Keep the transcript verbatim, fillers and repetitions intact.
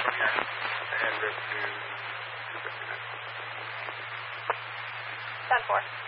from here. And rip to two fifty-nine. ten four.